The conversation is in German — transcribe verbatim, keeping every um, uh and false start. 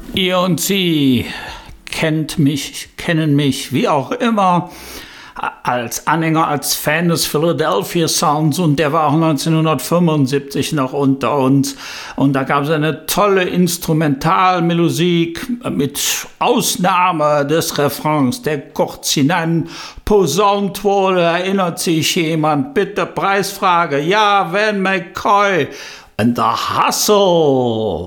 Ihr und Sie kennt mich, kennen mich, wie auch immer, als Anhänger, als Fan des Philadelphia Sounds, und der war auch neunzehnhundertfünfundsiebzig noch unter uns. Und da gab es eine tolle Instrumentalmusik mit Ausnahme des Refrains, der kurz hinein posaunt wurde. Erinnert sich jemand? Bitte Preisfrage. Ja, Van McCoy and the Hustle.